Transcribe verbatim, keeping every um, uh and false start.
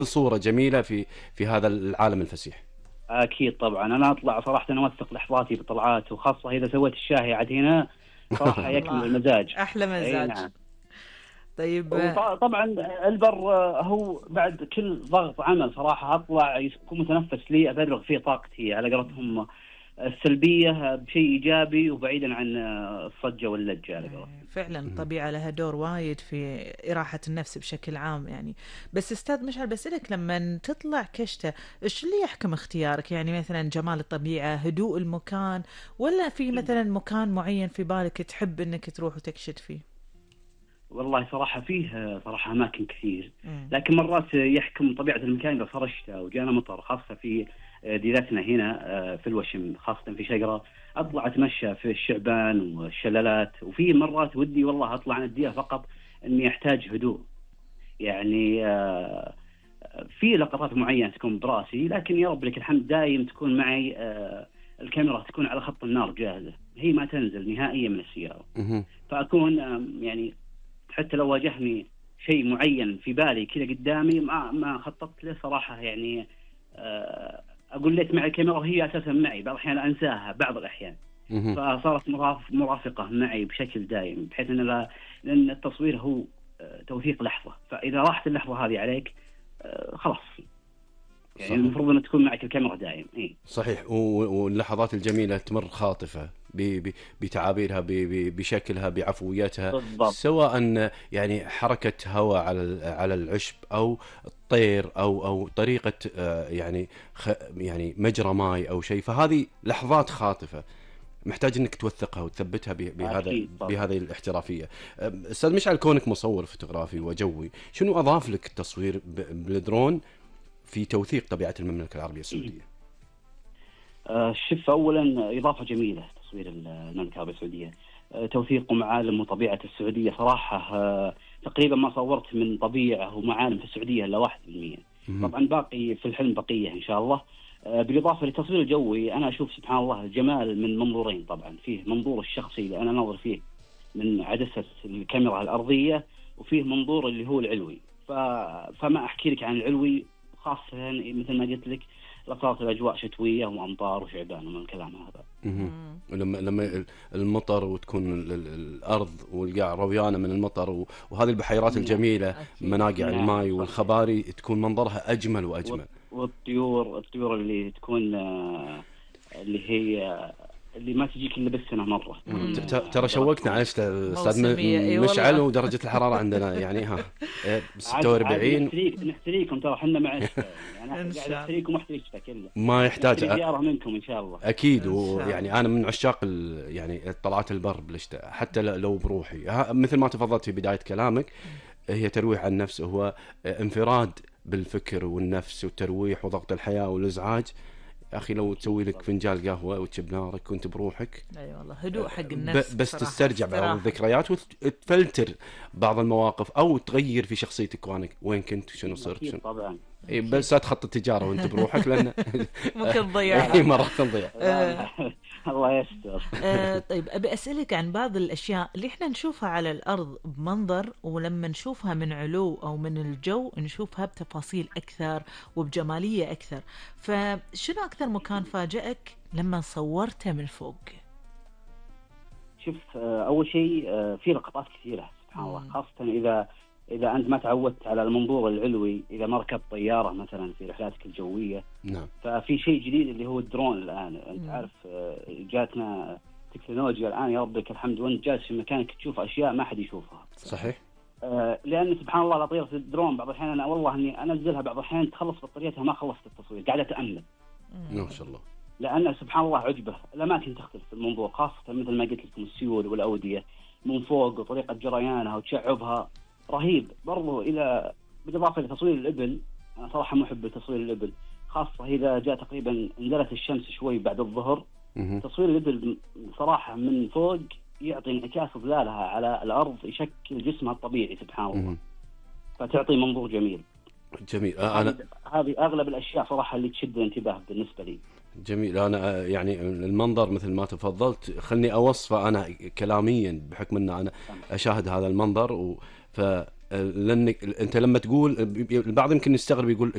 صورة جميلة في في هذا العالم الفسيح. اكيد طبعا، انا اطلع صراحه اوثق لحظاتي بالطلعات، وخاصه اذا سويت الشاي عاد هنا صراحه يكمل الله، المزاج. أحلى اي مزاج. نعم. طيب. وطبعا البر آه، هو بعد كل ضغط عمل صراحه اطلع يكون متنفس لي افرغ فيه طاقتي على قولتهم السلبيه بشيء ايجابي، وبعيدا عن آه، الصجه واللجه على قولتهم. فعلا الطبيعة لها دور وايد في إراحة النفس بشكل عام يعني. بس أستاذ مشعل، بسألك لما تطلع كشتة إيش اللي يحكم اختيارك؟ يعني مثلا جمال الطبيعة، هدوء المكان، ولا في مثلا مكان معين في بالك تحب إنك تروح وتكشت فيه؟ والله صراحة فيه صراحة أماكن كثير، مم. لكن مرات يحكم طبيعة المكان. إذا صار الشتاء وجانا مطر، خاصة في ديرتنا هنا في الوشم، خاصة في شقرة، أطلع أتمشى في الشعبان والشلالات. وفي مرات ودي والله أطلع عن الديرة فقط إني أحتاج هدوء. يعني آه، في لقطات معينة تكون براسي، لكن يا رب لك الحمد دايم تكون معي آه، الكاميرا تكون على خط النار جاهزة، هي ما تنزل نهائيا من السيارة. مهم. فأكون آه، يعني حتى لو واجهني شيء معين في بالي كذا قدامي، ما ما خططت له صراحة. يعني آه، أقول لك مع الكاميرا، وهي أساسا معي بعض الأحيان أنساها بعض الأحيان. مهم. فصارت مرافق مرافقة معي بشكل دائم، بحيث أن لا، لأن التصوير هو آه، توثيق لحظة، فإذا راحت اللحظة هذه عليك آه، خلاص. يعني صحيح. المفروض أن تكون معك الكاميرا دائم. إيه صحيح. و- واللحظات الجميلة تمر خاطفة ب- ب- بتعابيرها، ب- ب- بشكلها، بعفويتها، بالضبط. سواء يعني حركة هواء على ال- على العشب، أو الطير، أو أو طريقة آه، يعني خ- يعني مجرى ماي أو شيء. فهذه لحظات خاطفة محتاج انك توثقها وتثبتها ب- بهذا أكيد طبعا. بهذه الاحترافيه. أم، استاذ مشعل، كونك مصور فوتوغرافي وجوي، شنو اضاف لك التصوير ب- بالدرون في توثيق طبيعه المملكه العربيه السعوديه؟ آه، شوف، أولا إضافة جميلة تصوير المملكة العربية السعودية، آه، توثيق معالم وطبيعة السعودية. صراحة آه، تقريبا ما صورت من طبيعة ومعالم في السعودية إلا واحد بالمية. مهم. طبعا باقي في الحلم بقية إن شاء الله. آه، بالإضافة للتصوير الجوي، أنا أشوف سبحان الله الجمال من منظورين. طبعا فيه منظور الشخصي اللي أنا ناظر فيه من عدسة الكاميرا الأرضية، وفيه منظور اللي هو العلوي. ف... فما أحكي لك عن العلوي، خاصة مثل ما قلت لك لقطات الأجواء شتوية وأمطار وشعبان ومن الكلام هذا. مهم. لما لما المطر، وتكون ال- ال- الارض والقاع رويانه من المطر، و- وهذه البحيرات نعم. الجميله، أكيد. مناقع نعم الماء صحيح. والخباري، تكون منظرها اجمل والط- واجمل. والطيور الطيور اللي تكون آه، اللي هي آه، اللي ما تجيك إلا بالسنة مرة. مم. ت- تكون ت- آه، ترى شوقتنا على درجة استاذ موسمية، اي م- مشعل، والله. ودرجه الحراره عندنا يعني ها إيه، عادي عادي ستة وأربعين. نحتريك نحتريكم، ترى احنا مع الشتاء. يعني إن انا شاء قاعد الله. احتريكم واحتري الشتاء كله. ما يحتاج نحتري أ- زيارة منكم إن شاء الله. اكيد. إن شاء ويعني الله. انا من عشاق ال- يعني طلعات البر بالشتاء، حتى ل- لو بروحي. ها- مثل ما تفضلت في بدايه كلامك، هي ترويح عن النفس، هو انفراد بالفكر والنفس والترويح وضغط الحياه والازعاج. يا اخي لو تسوي لك فنجان قهوه وتشب نارك وانت بروحك، اي والله، هدوء حق ب- النفس بس بصراحة، تسترجع بعض استراحة. الذكريات وتفلتر بعض المواقف، او تغير في شخصيتك، وانك وين كنت، شنو صرت، اكيد شنو. طبعا. إيه، بس لا تخطط تجاره وانت بروحك، لان ممكن لا تضيعها. اي لا مرات تضيع. لا, آه. لا. الله يستر. آه طيب، أبي أسألك عن بعض الأشياء اللي إحنا نشوفها على الأرض بمنظر، ولما نشوفها من علو أو من الجو نشوفها بتفاصيل أكثر وبجمالية أكثر. فشنو أكثر مكان فاجأك لما صورته من فوق؟ شوف، آه، اول شيء آه، في لقطات كثيره سبحان الله، مم. خاصه اذا اذا انت ما تعودت على المنظور العلوي. اذا ما ركبت طياره مثلا في رحلاتك الجويه، نعم. ففي شيء جديد اللي هو الدرون الان. انت مم. عارف آه، جاتنا تكنولوجيا الان يا رب لك الحمد، وانت جالس في مكانك تشوف اشياء ما حد يشوفها. صحيح. آه، لان سبحان الله لطيرة الدرون بعض الاحيان انا والله اني انزلها بعض الاحيان تخلص بطاريتها ما خلصت التصوير، قاعد اتامل. ما شاء الله. لان سبحان الله عجبه الاماكن تختلف في المنظور، خاصه مثل ما قلت لكم السيول والاوديه من فوق وطريقه جريانها وتشعبها رهيب. برضو الى بالاضافه لتصوير الابل، انا صراحه محب لتصوير الابل، خاصه اذا جاء تقريبا نزلت الشمس شوي بعد الظهر. مهم. تصوير الابل صراحه من فوق يعطي انعكاس ظلالها على الارض، يشكل جسمها الطبيعي سبحان الله، مهم. فتعطي منظور جميل. جميل. آه، انا هذه هذه اغلب الاشياء صراحه اللي تشد الانتباه بالنسبه لي. جميل. انا آه، يعني المنظر مثل ما تفضلت، خلني اوصفه انا كلاميا، بحكم ان انا اشاهد هذا المنظر. و ف لانك انت لما تقول، البعض يمكن يستغرب يقول